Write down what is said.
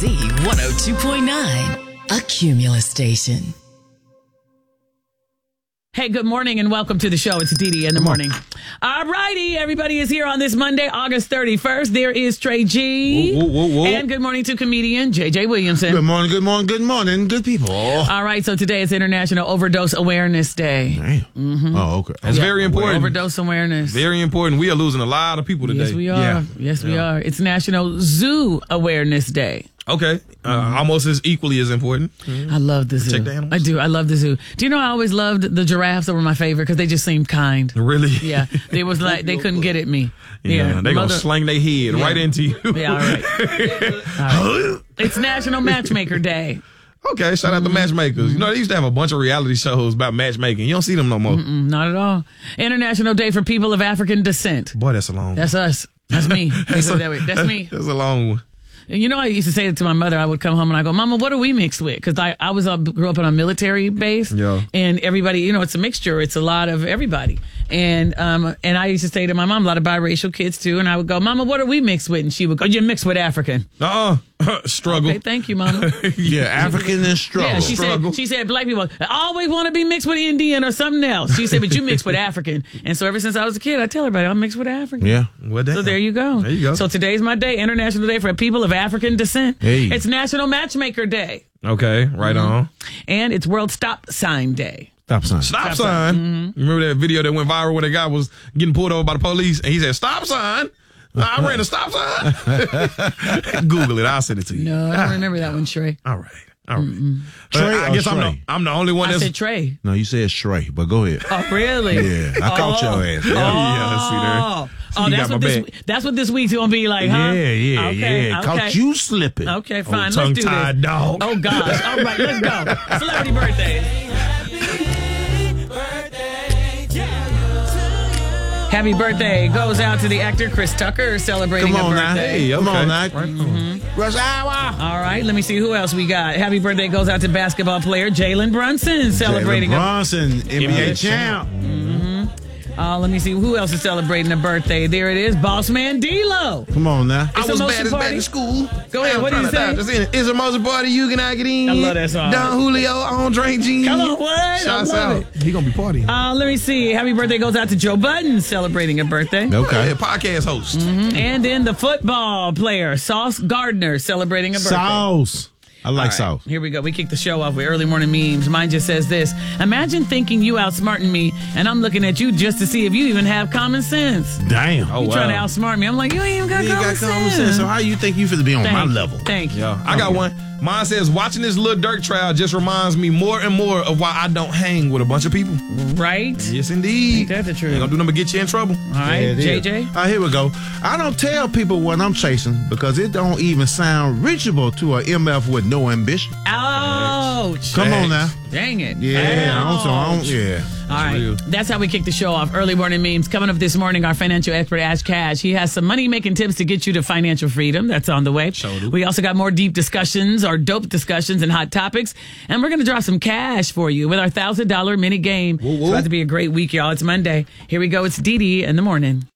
KC 102.9, a Cumulus station. Hey, good morning and welcome to the show. It's Dee in the morning. All righty, everybody is here on this Monday, August 31st. There is Trey G. Whoa. And good morning to comedian JJ Williamson. Good morning, good people. All right, so today is International Overdose Awareness Day. Damn. Mm-hmm. Oh, okay. That's very important. Overdose awareness. Very important. We are losing a lot of people today. Yes, we are. Yeah. Yes, we are. It's National Zoo Awareness Day. Okay. Almost as equally as important. I love the zoo. Protect the animals? I do. I love the zoo. Do you know I always loved the giraffes? They were my favorite because they just seemed kind. Really? Yeah. They was like, they couldn't get at me. Yeah. They going to slang their head right into you. Yeah, all right. All right. It's National Matchmaker Day. Okay, shout out to matchmakers. You know, they used to have a bunch of reality shows about matchmaking. You don't see them no more. Not at all. International Day for People of African Descent. Boy, that's a long one. That's us. That's me. That's me. That's a long one. And you know, I used to say it to my mother. I would come home and I go, Mama, what are we mixed with? Because I grew up on a military base. Yeah. And everybody, you know, it's a mixture. It's a lot of everybody. And I used to say to my mom, a lot of biracial kids too. And I would go, Mama, what are we mixed with? And she would go, you're mixed with African. Struggle. Okay, thank you, Mama. Yeah, African and struggle. Yeah, she said black people always want to be mixed with Indian or something else. She said, but you mixed with African. And so ever since I was a kid, I tell everybody I'm mixed with African. Yeah. Well, So there you go. There you go. So today's my day, International Day for People of African Descent. Hey. It's National Matchmaker Day. Okay, right on. And it's World Stop Sign Day. Stop sign. Stop sign. You remember that video that went viral where the guy was getting pulled over by the police and he said, stop sign. I ran a stop sign. Google it. I'll send it to you. No, I don't remember that one, Trey. All right. But Trey I or guess Shrey? I'm the only one I that's... said Trey. No, you said Shrey, but go ahead. Oh, really? Yeah, I caught your ass. Yeah, see there. Oh, You that's got what my this back. that's what this week's gonna be like, huh? Yeah. Okay. Caught you slipping. Okay, fine. Old Let's do this. tongue-tied dog. Oh gosh. All right, let's go. Celebrity birthdays. Happy birthday goes out to the actor Chris Tucker celebrating Come on a now. birthday. Hey, come on now. Rush hour. All right, let me see who else we got. Happy birthday goes out to basketball player Jalen Brunson celebrating Jalen Brunson, NBA champ. Let me see who else is celebrating a birthday. There it is, Boss Man D-Lo. Come on now. I was emotion bad as party. bad in school. Go ahead, what did you say? It's a most party you can not get in. I love that song. Don Julio on Drink Jeans. Come on, what? I Shouts love out. He gonna be partying. Let me see. Happy birthday goes out to Joe Budden celebrating a birthday. Okay. Yeah, podcast host. And then the football player, Sauce Gardner, celebrating a birthday. Sauce. I like All right, sauce. Here we go. We kick the show off with early morning memes. Mine just says this. Imagine thinking you outsmarting me, and I'm looking at you just to see if you even have common sense. Damn. Oh, You wow. trying to outsmart me. I'm like, you ain't even got, You ain't common, got common sense. sense. So how you think you finna be on my level? Thank you. Yeah, I got one. Mine says, watching this Lil Durk trial just reminds me more and more of why I don't hang with a bunch of people. Right? Yes, indeed. Ain't that the truth? Ain't gonna do nothing but get you in trouble. All right, Yeah, it is. JJ? All right, here we go. I don't tell people what I'm chasing because it don't even sound reachable to a MF with no ambition. Ouch. Come on now. Dang it. Yeah, Ouch. yeah. All right. real. That's how we kick the show off. Early morning memes. Coming up this morning, our financial expert, Ash Cash. He has some money-making tips to get you to financial freedom. That's on the way. Sure do. We also got more deep discussions or dope discussions and hot topics. And we're going to drop some cash for you with our $1,000 mini game. It's about to be a great week, y'all. It's Monday. Here we go. It's Dee in the morning.